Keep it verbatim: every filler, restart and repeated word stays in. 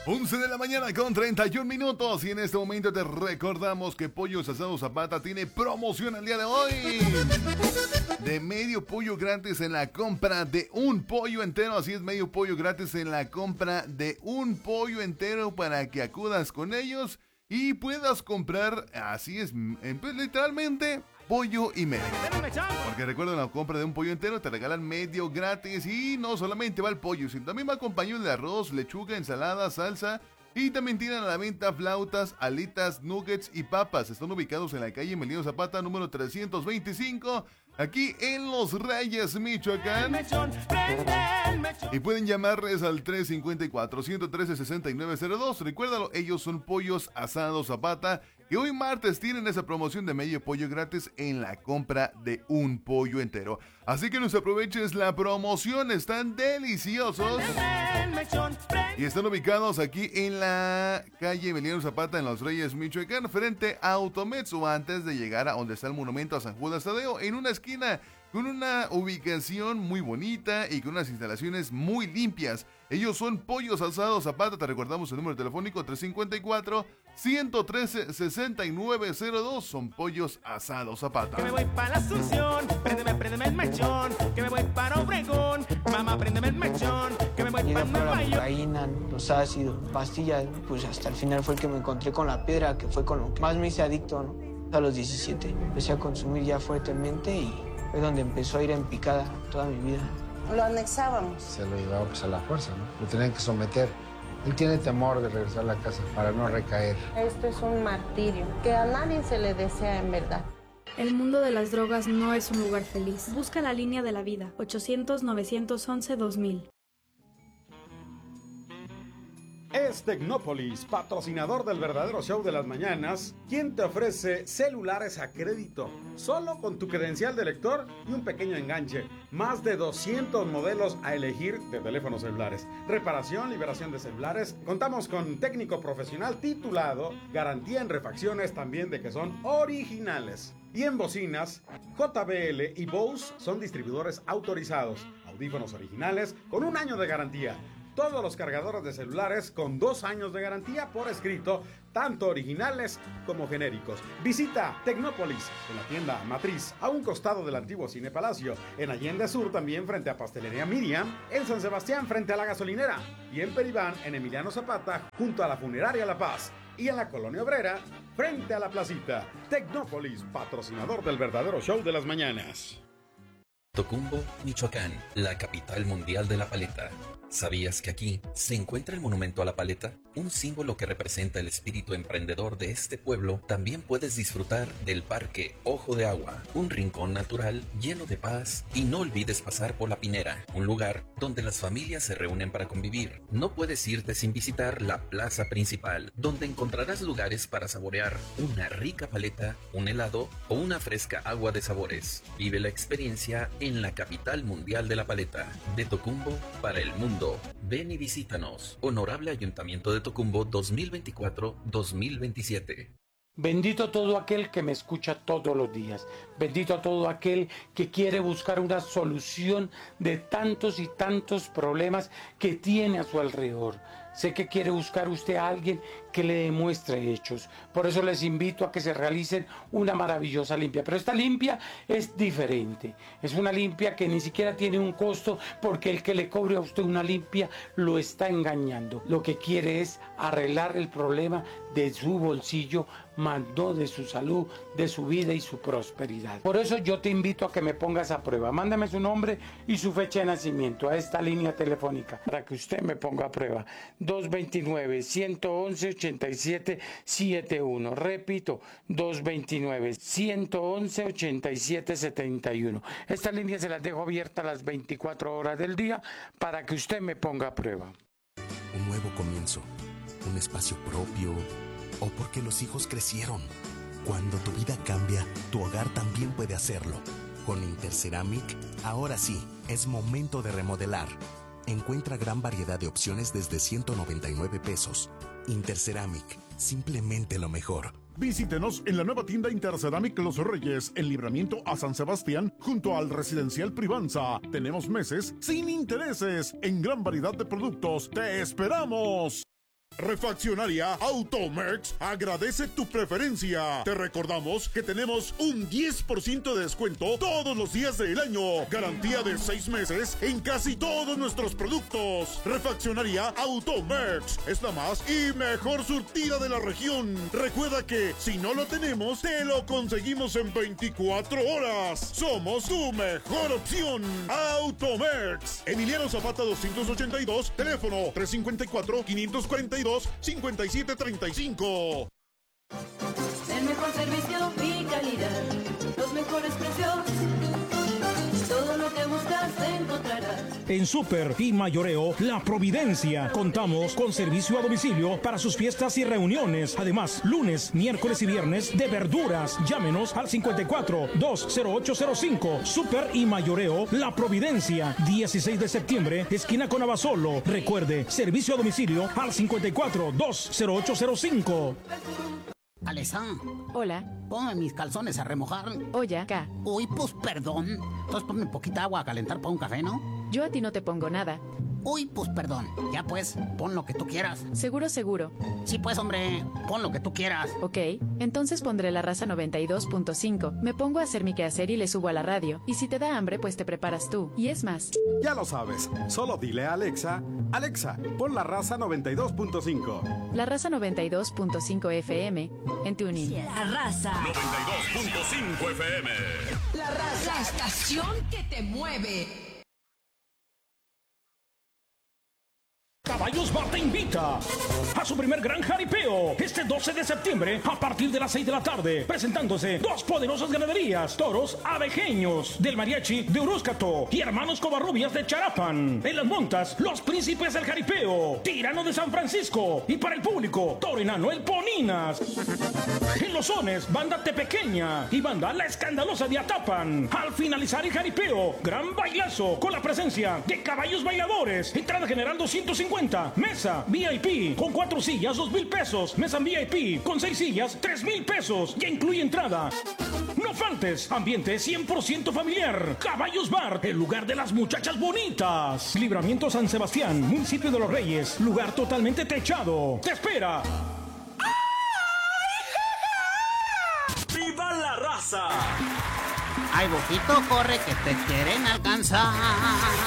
once de la mañana con treinta y un minutos y en este momento te recordamos que Pollos Asados Zapata tiene promoción el día de hoy de medio pollo gratis en la compra de un pollo entero. Así es, medio pollo gratis en la compra de un pollo entero para que acudas con ellos y puedas comprar, así es, pues, literalmente pollo y medio. Porque recuerda, la compra de un pollo entero te regalan medio gratis y no solamente va el pollo, sino también va acompañado de arroz, lechuga, ensalada, salsa. Y también tienen a la venta flautas, alitas, nuggets y papas. Están ubicados en la calle Emiliano Zapata, número trescientos veinticinco, aquí en Los Reyes, Michoacán. Y pueden llamarles al tres cinco cuatro, uno uno tres, seis nueve cero dos. Recuérdalo, ellos son Pollos Asados Zapata, que hoy martes tienen esa promoción de medio pollo gratis en la compra de un pollo entero. Así que no se aproveches la promoción, están deliciosos. Y están ubicados aquí en la calle Emiliano Zapata, en Los Reyes, Michoacán, frente a Automex o antes de llegar a donde está el monumento a San Judas Tadeo, en una esquina con una ubicación muy bonita y con unas instalaciones muy limpias. Ellos son Pollos Asados Zapata. Te recordamos el número telefónico tres cinco cuatro, uno uno tres, seis nueve cero dos. Son Pollos Asados Zapata. Que me voy para la Asunción, préndeme, préndeme el mechón. Que me voy para Obregón, mamá, préndeme el mechón. Que me voy para Nueva York. La cocaína, los ácidos, pastillas, pues hasta el final fue el que me encontré con la piedra, que fue con lo que más me hice adicto, ¿no? A los diecisiete empecé a consumir ya fuertemente y fue donde empezó a ir en picada toda mi vida. Lo anexábamos. Se lo llevaba pues a la fuerza, ¿no? Lo tenían que someter. Él tiene temor de regresar a la casa para no recaer. Esto es un martirio que a nadie se le desea en verdad. El mundo de las drogas no es un lugar feliz. Busca la línea de la vida. ochocientos, novecientos once, dos mil. Es Tecnópolis, patrocinador del verdadero show de las mañanas, quien te ofrece celulares a crédito, solo con tu credencial de lector y un pequeño enganche. Más de doscientos modelos a elegir de teléfonos celulares. Reparación, liberación de celulares. Contamos con técnico profesional titulado, garantía en refacciones también de que son originales. Y en bocinas, J B L y Bose son distribuidores autorizados. Audífonos originales con un año de garantía. Todos los cargadores de celulares con dos años de garantía por escrito, tanto originales como genéricos. Visita Tecnópolis en la tienda Matriz, a un costado del antiguo Cine Palacio, en Allende Sur también frente a Pastelería Miriam, en San Sebastián frente a la gasolinera y en Peribán en Emiliano Zapata junto a la Funeraria La Paz y en la Colonia Obrera frente a la Placita. Tecnópolis, patrocinador del verdadero show de las mañanas. Tocumbo, Michoacán, la capital mundial de la paleta. ¿Sabías que aquí se encuentra el monumento a la paleta? Un símbolo que representa el espíritu emprendedor de este pueblo. También puedes disfrutar del Parque Ojo de Agua, un rincón natural lleno de paz. Y no olvides pasar por La Pinera, un lugar donde las familias se reúnen para convivir. No puedes irte sin visitar la plaza principal, donde encontrarás lugares para saborear una rica paleta, un helado o una fresca agua de sabores. Vive la experiencia en la capital mundial de la paleta, de Tocumbo para el mundo. Ven y visítanos. Honorable Ayuntamiento de Tocumbo dos mil veinticuatro a dos mil veintisiete. Bendito todo aquel que me escucha todos los días. Bendito todo aquel que quiere buscar una solución de tantos y tantos problemas que tiene a su alrededor. Sé que quiere buscar usted a alguien que le demuestre hechos. Por eso les invito a que se realicen una maravillosa limpia. Pero esta limpia es diferente. Es una limpia que ni siquiera tiene un costo, porque el que le cobre a usted una limpia lo está engañando. Lo que quiere es arreglar el problema de su bolsillo, más no de su salud, de su vida y su prosperidad. Por eso yo te invito a que me pongas a prueba. Mándame su nombre y su fecha de nacimiento a esta línea telefónica para que usted me ponga a prueba. dos dos nueve, uno uno, ocho siete siete uno. Repito, dos dos nueve, uno uno, ocho siete siete uno. Esta línea se las dejo abierta a las veinticuatro horas del día para que usted me ponga a prueba. Un nuevo comienzo, un espacio propio, o porque los hijos crecieron. Cuando tu vida cambia, tu hogar también puede hacerlo. Con Interceramic, ahora sí, es momento de remodelar. Encuentra gran variedad de opciones desde ciento noventa y nueve pesos. Interceramic, simplemente lo mejor. Visítenos en la nueva tienda Interceramic Los Reyes, en Libramiento a San Sebastián, junto al Residencial Privanza. Tenemos meses sin intereses en gran variedad de productos. ¡Te esperamos! Refaccionaria Automex agradece tu preferencia. Te recordamos que tenemos un diez por ciento de descuento todos los días del año. Garantía de seis meses en casi todos nuestros productos. Refaccionaria Automex es la más y mejor surtida de la región. Recuerda que si no lo tenemos, te lo conseguimos en veinticuatro horas. Somos tu mejor opción. Automex. Emiliano Zapata doscientos ochenta y dos, teléfono tres cinco cuatro, cinco cuatro dos, cinco siete tres cinco. El mejor servicio y calidad, los mejores precios, todo lo que buscas encontrarás. En Super y Mayoreo La Providencia contamos con servicio a domicilio para sus fiestas y reuniones. Además, lunes, miércoles y viernes de verduras. Llámenos al cincuenta y cuatro, dos cero ocho cero cinco. Super y Mayoreo La Providencia, dieciséis de septiembre, esquina con Abasolo. Recuerde, servicio a domicilio al cincuenta y cuatro, dos cero ocho cero cinco. Alesa. Hola. Ponme mis calzones a remojar. Oye, acá. Uy, pues perdón. Entonces ponme poquita agua a calentar para un café, ¿no? Yo a ti no te pongo nada. Uy, pues perdón. Ya pues, pon lo que tú quieras. Seguro, seguro. Sí, pues, hombre, pon lo que tú quieras. Ok, entonces pondré la raza noventa y dos punto cinco. Me pongo a hacer mi quehacer y le subo a la radio. Y si te da hambre, pues te preparas tú. Y es más. Ya lo sabes. Solo dile a Alexa, Alexa, pon la raza noventa y dos punto cinco. La raza noventa y dos punto cinco F M en TuneIn. La raza noventa y dos punto cinco F M. La raza, la estación que te mueve. Caballos Bar te invita a su primer gran jaripeo este doce de septiembre a partir de las seis de la tarde, presentándose dos poderosas ganaderías, toros abejeños del mariachi de Urúscato y hermanos Covarrubias de Charapan. En las montas, los príncipes del jaripeo, Tirano de San Francisco, y para el público, Toro Enano el Poninas. En los sones, banda Tepequeña y banda La Escandalosa de Atapan. Al finalizar el jaripeo, gran bailazo con la presencia de caballos bailadores. Entrada general doscientos cincuenta. Mesa V I P con cuatro sillas, dos mil pesos. Mesa V I P con seis sillas, tres mil pesos. Ya incluye entrada. No faltes. Ambiente cien por ciento familiar. Caballos Bar, el lugar de las muchachas bonitas. Libramiento San Sebastián, municipio de Los Reyes. Lugar totalmente techado. ¡Te espera! ¡Viva la raza! Ay, Bojito, corre que te quieren alcanzar.